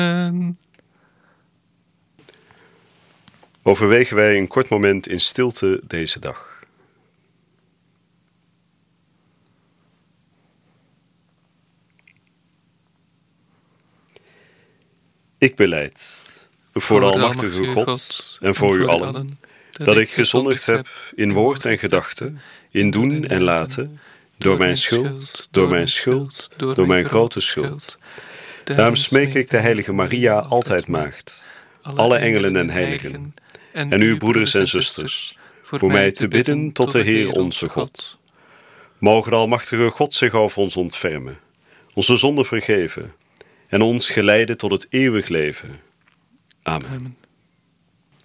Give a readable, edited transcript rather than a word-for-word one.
Overwegen wij een kort moment in stilte deze dag. Ik belijd, voor de Almachtige God en voor u allen, dat ik gezondigd heb in woord en gedachte, in doen en laten, door mijn schuld, door mijn grote schuld. Daarom smeek ik de heilige Maria, altijd maagd, alle engelen en heiligen, en u broeders en zusters, voor mij te bidden tot de Heer onze God. Moge de Almachtige God zich over ons ontfermen, onze zonden vergeven en ons geleiden tot het eeuwig leven. Amen.